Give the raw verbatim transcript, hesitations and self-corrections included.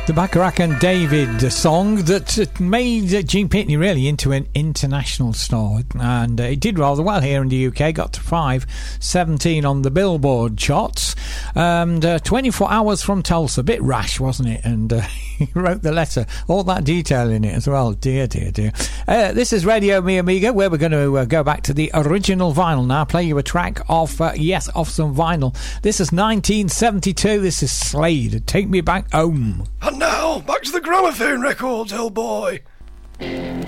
The Bacharach and David song that made Gene Pitney really into an international star, and uh, it did rather well here in the U K. Got to five seventeen on the Billboard charts, and uh, twenty-four hours from Tulsa. A bit rash, wasn't it? And uh, he wrote the letter, all that detail in it as well. Dear, dear, dear. Uh, this is Radio Mi Amiga, where we're going to uh, go back to the original vinyl now. Play you a track off, uh, yes, off some vinyl. This is nineteen seventy-two. This is Slade. Take Me Back Home. And now, back to the gramophone records, old boy.